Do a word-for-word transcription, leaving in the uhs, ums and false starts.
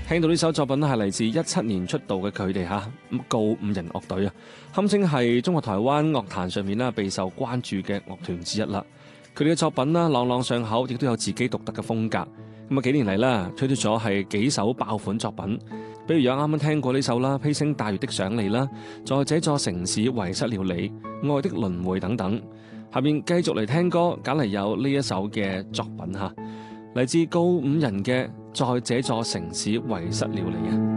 聽到呢首作品係嚟自一七年出道嘅佢哋嚇，告五人樂隊啊，堪稱係中國台灣樂壇上面啦備受關注嘅樂團之一啦。佢哋嘅作品啦朗朗上口，亦都有自己獨特嘅風格。咁啊幾年嚟啦推出咗係幾首爆款作品，比如有啱啱聽過呢首啦《披星戴月的想你》啦，在這座城市遺失了你、愛的輪迴等等。下面繼續嚟聽歌，揀嚟有呢一首嘅作品嚇，嚟自告五人嘅《在這座城市遺失了你》啊。